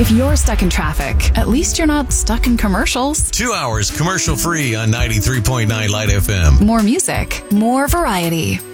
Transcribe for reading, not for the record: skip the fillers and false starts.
If you're stuck in traffic, at least you're not stuck in commercials. 2 hours commercial free on 93.9 Light FM. More music, more variety.